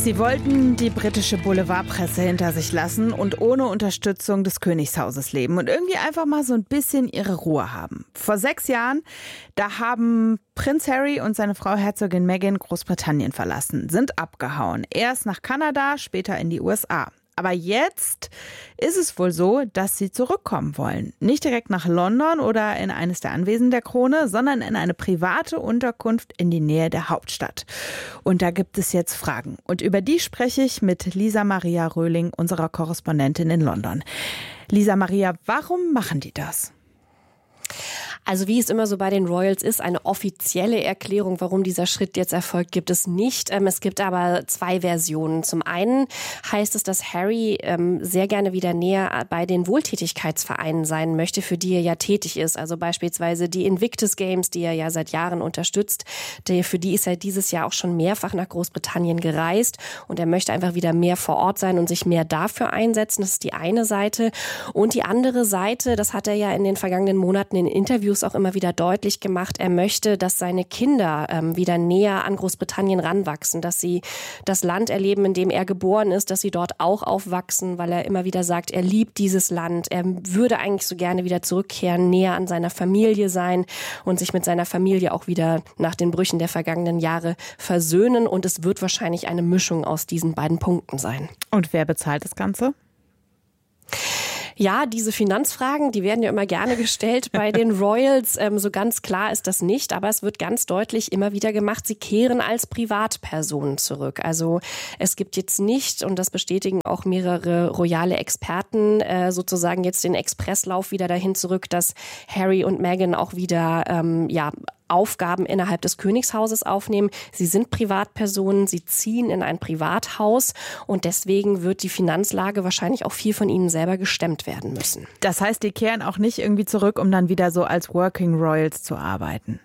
Sie wollten die britische Boulevardpresse hinter sich lassen und ohne Unterstützung des Königshauses leben und irgendwie einfach mal so ein bisschen ihre Ruhe haben. Vor 6 Jahren, da haben Prinz Harry und seine Frau Herzogin Meghan Großbritannien verlassen, sind abgehauen. Erst nach Kanada, später in die USA. Aber jetzt ist es wohl so, dass sie zurückkommen wollen. Nicht direkt nach London oder in eines der Anwesen der Krone, sondern in eine private Unterkunft in die Nähe der Hauptstadt. Und da gibt es jetzt Fragen. Und über die spreche ich mit Lisa Maria Röhling, unserer Korrespondentin in London. Lisa Maria, warum machen die das? Also wie es immer so bei den Royals ist, eine offizielle Erklärung, warum dieser Schritt jetzt erfolgt, gibt es nicht. Es gibt aber 2 Versionen. Zum einen heißt es, dass Harry sehr gerne wieder näher bei den Wohltätigkeitsvereinen sein möchte, für die er ja tätig ist. Also beispielsweise die Invictus Games, die er ja seit Jahren unterstützt. Für die ist er dieses Jahr auch schon mehrfach nach Großbritannien gereist. Und er möchte einfach wieder mehr vor Ort sein und sich mehr dafür einsetzen. Das ist die eine Seite. Und die andere Seite, das hat er ja in den vergangenen Monaten in Interviews auch immer wieder deutlich gemacht. Er möchte, dass seine Kinder wieder näher an Großbritannien ranwachsen, dass sie das Land erleben, in dem er geboren ist, dass sie dort auch aufwachsen, weil er immer wieder sagt, er liebt dieses Land. Er würde eigentlich so gerne wieder zurückkehren, näher an seiner Familie sein und sich mit seiner Familie auch wieder nach den Brüchen der vergangenen Jahre versöhnen. Und es wird wahrscheinlich eine Mischung aus diesen beiden Punkten sein. Und wer bezahlt das Ganze? Ja, diese Finanzfragen, die werden ja immer gerne gestellt bei den Royals. So ganz klar ist das nicht, aber es wird ganz deutlich immer wieder gemacht, sie kehren als Privatpersonen zurück. Also es gibt jetzt nicht, und das bestätigen auch mehrere royale Experten, sozusagen jetzt den Expresslauf wieder dahin zurück, dass Harry und Meghan auch wieder Aufgaben innerhalb des Königshauses aufnehmen. Sie sind Privatpersonen, sie ziehen in ein Privathaus und deswegen wird die Finanzlage wahrscheinlich auch viel von ihnen selber gestemmt werden müssen. Das heißt, die kehren auch nicht irgendwie zurück, um dann wieder so als Working Royals zu arbeiten?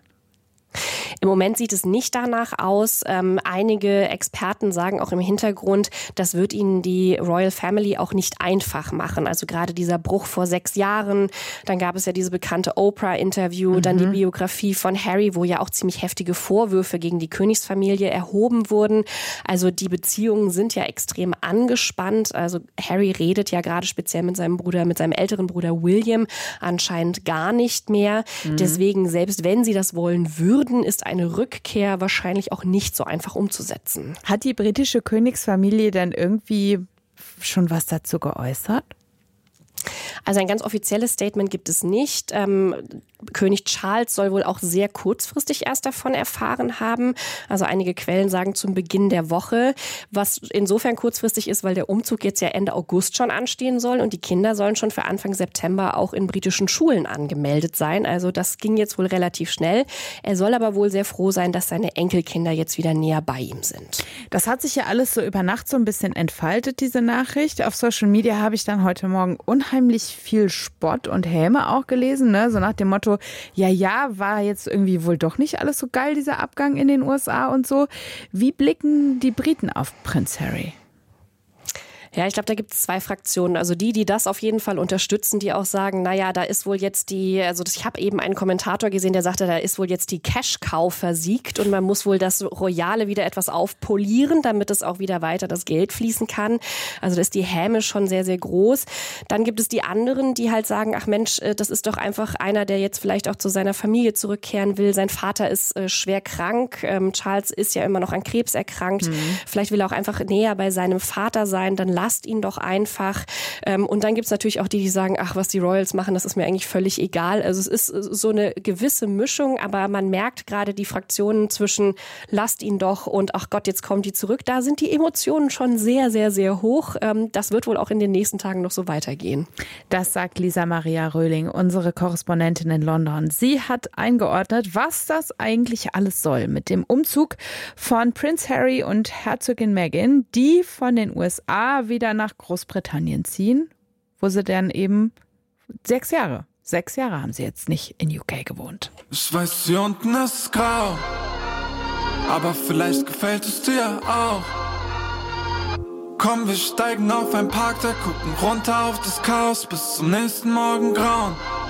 Im Moment sieht es nicht danach aus. Einige Experten sagen auch im Hintergrund, das wird ihnen die Royal Family auch nicht einfach machen. Also gerade dieser Bruch vor 6 Jahren, dann gab es ja diese bekannte Oprah-Interview, dann die Biografie von Harry, wo ja auch ziemlich heftige Vorwürfe gegen die Königsfamilie erhoben wurden. Also die Beziehungen sind ja extrem angespannt. Also Harry redet ja gerade speziell mit seinem älteren Bruder William anscheinend gar nicht mehr. Deswegen, selbst wenn sie das wollen würden, ist eine Rückkehr wahrscheinlich auch nicht so einfach umzusetzen. Hat die britische Königsfamilie denn irgendwie schon was dazu geäußert? Also ein ganz offizielles Statement gibt es nicht. König Charles soll wohl auch sehr kurzfristig erst davon erfahren haben. Also einige Quellen sagen zum Beginn der Woche, was insofern kurzfristig ist, weil der Umzug jetzt ja Ende August schon anstehen soll und die Kinder sollen schon für Anfang September auch in britischen Schulen angemeldet sein. Also das ging jetzt wohl relativ schnell. Er soll aber wohl sehr froh sein, dass seine Enkelkinder jetzt wieder näher bei ihm sind. Das hat sich ja alles so über Nacht so ein bisschen entfaltet, diese Nachricht. Auf Social Media habe ich dann heute Morgen unheimlich viel Spott und Häme auch gelesen, ne? So nach dem Motto, war jetzt irgendwie wohl doch nicht alles so geil, dieser Abgang in den USA und so. Wie blicken die Briten auf Prinz Harry? Ja, ich glaube, da gibt es 2 Fraktionen. Also die das auf jeden Fall unterstützen, die auch sagen, naja, da ist wohl jetzt ich habe eben einen Kommentator gesehen, der sagte, da ist wohl jetzt die Cash-Cow versiegt und man muss wohl das Royale wieder etwas aufpolieren, damit es auch wieder weiter das Geld fließen kann. Also da ist die Häme schon sehr, sehr groß. Dann gibt es die anderen, die halt sagen, ach Mensch, das ist doch einfach einer, der jetzt vielleicht auch zu seiner Familie zurückkehren will. Sein Vater ist schwer krank. Charles ist ja immer noch an Krebs erkrankt. Vielleicht will er auch einfach näher bei seinem Vater sein. Dann lasst ihn doch einfach. Und dann gibt es natürlich auch die sagen, ach, was die Royals machen, das ist mir eigentlich völlig egal. Also es ist so eine gewisse Mischung, aber man merkt gerade die Fraktionen zwischen lasst ihn doch und ach Gott, jetzt kommen die zurück. Da sind die Emotionen schon sehr, sehr, sehr hoch. Das wird wohl auch in den nächsten Tagen noch so weitergehen. Das sagt Lisa Maria Röhling, unsere Korrespondentin in London. Sie hat eingeordnet, was das eigentlich alles soll mit dem Umzug von Prinz Harry und Herzogin Meghan, die von den USA wieder nach Großbritannien ziehen, wo sie dann eben 6 Jahre haben sie jetzt nicht in UK gewohnt. Ich weiß, hier unten ist grau, aber vielleicht gefällt es dir auch. Komm, wir steigen auf ein Parkdeck, gucken runter auf das Chaos bis zum nächsten Morgengrauen.